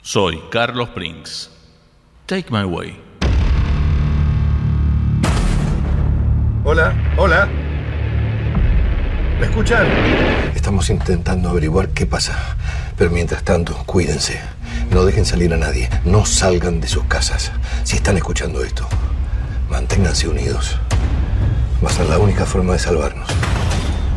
Soy Carlos Prinks. Take my way. Hola, hola. ¿Me escuchan? Estamos intentando averiguar qué pasa. Pero mientras tanto, cuídense. No dejen salir a nadie. No salgan de sus casas. Si están escuchando esto, manténganse unidos. Va a ser la única forma de salvarnos.